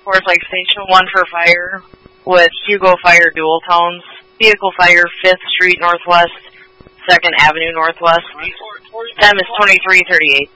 Fourth Lake Station, 1 for fire with Hugo Fire Dual Tones. Vehicle fire, 5th Street Northwest, 2nd Avenue Northwest. Time is 23:38.